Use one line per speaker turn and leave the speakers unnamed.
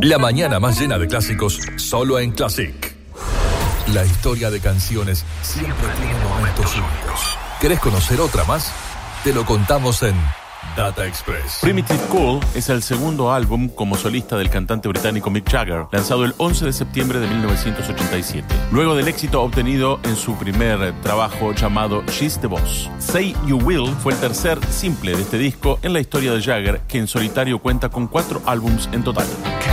La mañana más llena de clásicos, solo en Classic. La historia de canciones siempre tiene momentos únicos. ¿Querés conocer otra más? Te lo contamos en Data Express.
Primitive Cool es el segundo álbum como solista del cantante británico Mick Jagger, lanzado el 11 de septiembre de 1987. Luego del éxito obtenido en su primer trabajo llamado She's the Boss. Say You Will fue el tercer simple de este disco en la historia de Jagger, que en solitario cuenta con 4 álbums en total.